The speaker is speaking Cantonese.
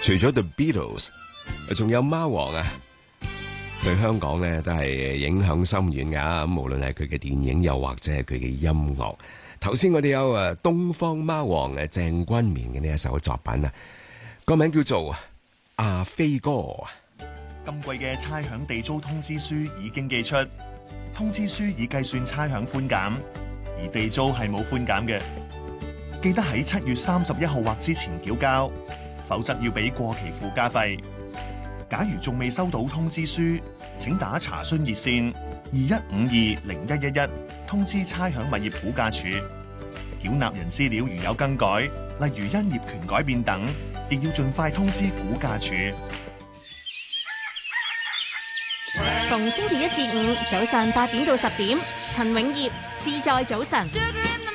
除咗 The Beatles， 仲有貓王啊，對香港咧都係影響深遠噶。咁無論係佢嘅電影，又或者係佢嘅音樂。頭先我哋有東方貓王鄭君綿嘅呢一首作品啊，個名叫做《阿飛哥》。 今季嘅差餉地租通知書已經寄出，通知書已計算差餉寬減，而地租係冇寬減嘅。記得喺7月31號或之前繳交，否則要俾過期附加費。假如仲未收到通知書，請打查詢熱線21520111通知差餉物業估價署。繳納人資料如有更改，例如因業權改變等，亦要盡快通知估價署。 逢星期一至五早上8點到10點，陳永業自在早晨。